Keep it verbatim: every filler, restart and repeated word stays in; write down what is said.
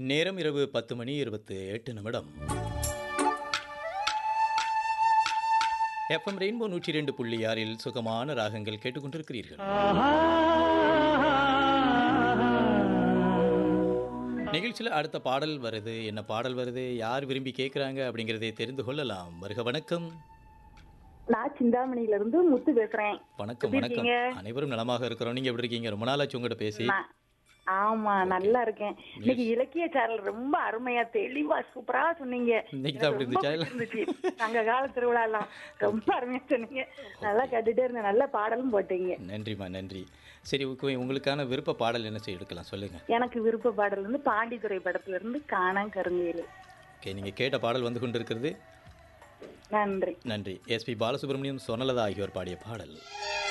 நேரம் இரவு பத்து மணி இருபத்தி எட்டு நிமிடம். எஃப்எம் ரெயின்போ நூற்றி ரெண்டு புள்ளி ஆறில் சுகமான ராகங்கள் கேட்டுக்கொண்டிருக்கிறீர்கள். நிகழ்ச்சியில் அடுத்த பாடல் வருது. என்ன பாடல் வருது, யார் விரும்பி கேட்குறாங்க அப்படிங்கிறதை தெரிந்து கொள்ளலாம். வருக வணக்கம். நான் சிந்தாமணியில இருந்து முத்து பேசுறேன். வணக்கம் வணக்கம். அனைவரும் நலமாக இருக்கிறோம். நீங்க எப்படி இருக்கீங்க? ரொம்ப நாளாச்சு உங்ககிட்ட பேசி. ஆமா, நல்லா இருக்கேன். இன்னைக்கு இலக்கிய சேனல் ரொம்ப அருமையா தெளிவா சூப்பரா சொன்னீங்க. சங்க கால திருவிழா எல்லாம் ரொம்ப அருமையா சொன்னீங்க. நல்லா கேட்டுட்டே இருந்தேன். நல்ல பாடலும் போட்டீங்க. நன்றிமா, நன்றி. சரி, உங்களுக்கான விருப்ப பாடல் என்ன செய்ய எடுக்கலாம் சொல்லுங்க. எனக்கு விருப்ப பாடல் வந்து பாண்டித்துறை படத்துல இருந்து காணா கருங்கேலு. ஓகே, நீங்க கேட்ட பாடல் வந்து கொண்டிருக்கிறது. நன்றி. நன்றி. எஸ்பி பாலசுப்ரமணியம், சொர்ணலதா ஆகியோர் பாடிய பாடல்.